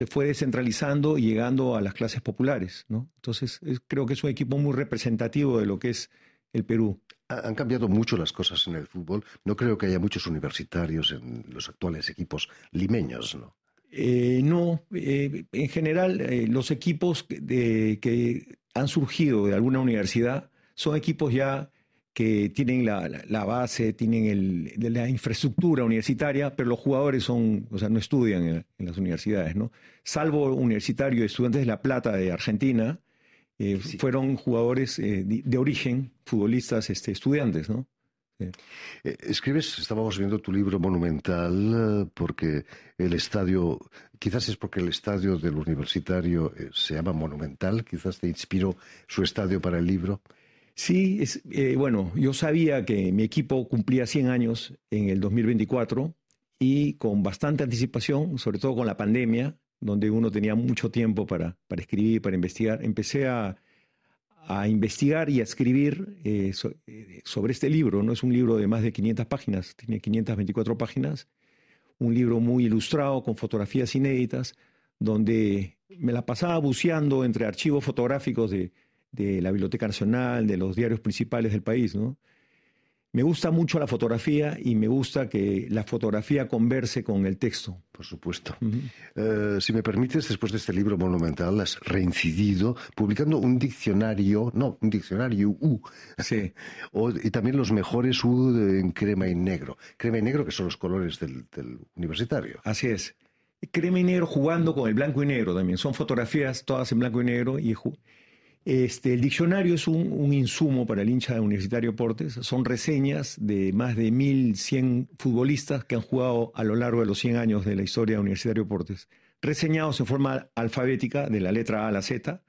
se fue descentralizando y llegando a las clases populares, ¿no? Entonces, creo que es un equipo muy representativo de lo que es el Perú. Han cambiado mucho las cosas en el fútbol. No creo que haya muchos universitarios en los actuales equipos limeños, ¿no? No, en general los equipos que han surgido de alguna universidad son equipos ya que tienen la base, tienen la infraestructura universitaria, pero los jugadores no estudian en las universidades, ¿no? Salvo Universitario, Estudiantes de La Plata de Argentina, sí, fueron jugadores de origen, futbolistas, estudiantes, ¿no? Sí. Estábamos viendo tu libro monumental, porque el estadio, quizás es porque el estadio del Universitario se llama Monumental, quizás te inspiró su estadio para el libro. Sí, bueno, yo sabía que mi equipo cumplía 100 años en el 2024 y con bastante anticipación, sobre todo con la pandemia, donde uno tenía mucho tiempo para escribir, para investigar, empecé a investigar y a escribir sobre este libro, ¿no? Es un libro de más de 500 páginas, tiene 524 páginas, un libro muy ilustrado con fotografías inéditas, donde me la pasaba buceando entre archivos fotográficos de la Biblioteca Nacional, de los diarios principales del país, ¿no? Me gusta mucho la fotografía y me gusta que la fotografía converse con el texto. Por supuesto. Si me permites, después de este libro monumental, has reincidido publicando un diccionario U. Sí. Y también los mejores U en crema y negro. Crema y negro, que son los colores del Universitario. Así es. Crema y negro jugando con el blanco y negro también. Son fotografías todas en blanco y negro y el diccionario es un insumo para el hincha de Universitario Deportes. Son reseñas de más de 1.100 futbolistas que han jugado a lo largo de los 100 años de la historia de Universitario Deportes. Reseñados en forma alfabética, de la letra A a la Z,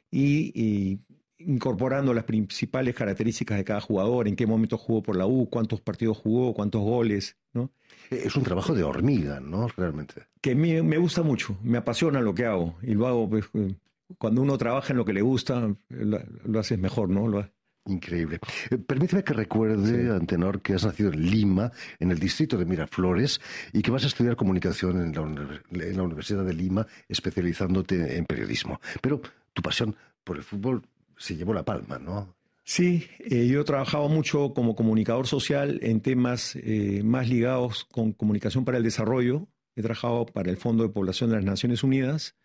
y incorporando las principales características de cada jugador, en qué momento jugó por la U, cuántos partidos jugó, cuántos goles, ¿no? Es un trabajo de hormiga, ¿no? Realmente. Que me gusta mucho, me apasiona lo que hago, y lo hago pues, cuando uno trabaja en lo que le gusta, lo haces mejor, ¿no? Increíble. Permíteme que recuerde, sí, Antenor, que has nacido en Lima, en el distrito de Miraflores, y que vas a estudiar comunicación en la Universidad de Lima, especializándote en periodismo. Pero tu pasión por el fútbol se llevó la palma, ¿no? Sí, yo he trabajado mucho como comunicador social en temas más ligados con comunicación para el desarrollo. He trabajado para el Fondo de Población de las Naciones Unidas,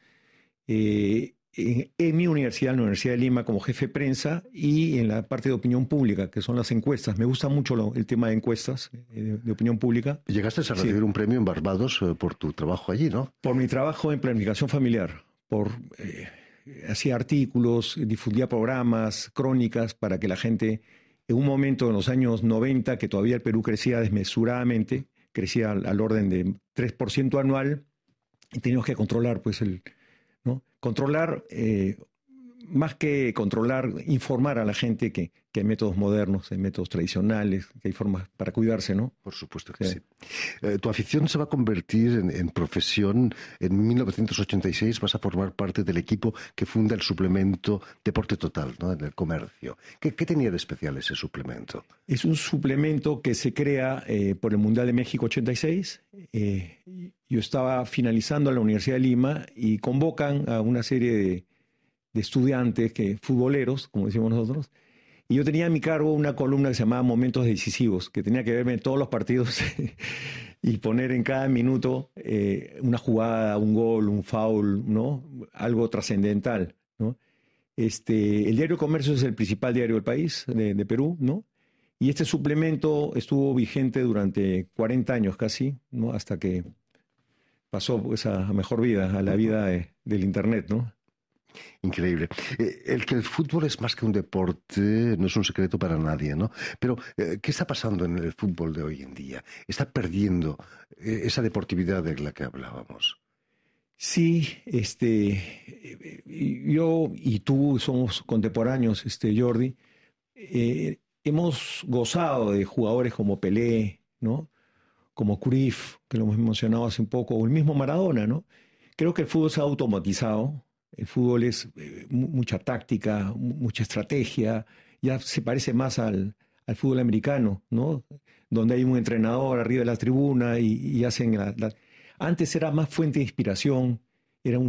en mi universidad, en la Universidad de Lima, como jefe de prensa, y en la parte de opinión pública, que son las encuestas. Me gusta mucho el tema de encuestas, de opinión pública. Llegaste a recibir un premio en Barbados por tu trabajo allí, ¿no? Por mi trabajo en planificación familiar, hacía artículos, difundía programas, crónicas, para que la gente, en un momento en los años 90, que todavía el Perú crecía desmesuradamente, crecía al orden de 3% anual, y teníamos que controlar, pues, ¿no? Controlar, más que controlar, informar a la gente que hay métodos modernos, hay métodos tradicionales, que hay formas para cuidarse, ¿no? Por supuesto que sí. Tu afición se va a convertir en profesión. En 1986 vas a formar parte del equipo que funda el suplemento Deporte Total, ¿no? En el comercio. ¿Qué tenía de especial ese suplemento? Es un suplemento que se crea por el Mundial de México 86. Yo estaba finalizando en la Universidad de Lima y convocan a una serie de estudiantes, futboleros, como decimos nosotros, y yo tenía a mi cargo una columna que se llamaba Momentos Decisivos, que tenía que verme todos los partidos y poner en cada minuto una jugada, un gol, un foul, ¿no? Algo trascendental, ¿no? El diario Comercio es el principal diario del país, de Perú, ¿no? Y este suplemento estuvo vigente durante 40 años casi, ¿no? Hasta que pasó, pues, a mejor vida, a la vida del Internet, ¿no? Increíble. El que el fútbol es más que un deporte no es un secreto para nadie, ¿no? Pero, ¿qué está pasando en el fútbol de hoy en día? ¿Está perdiendo esa deportividad de la que hablábamos? Sí, yo y tú somos contemporáneos, Jordi. Hemos gozado de jugadores como Pelé, ¿no? Como Cruyff, que lo hemos mencionado hace un poco, o el mismo Maradona, ¿no? Creo que el fútbol se ha automatizado. El fútbol es mucha táctica, mucha estrategia, ya se parece más al fútbol americano, ¿no? Donde hay un entrenador arriba de la tribuna y hacen Antes era más fuente de inspiración,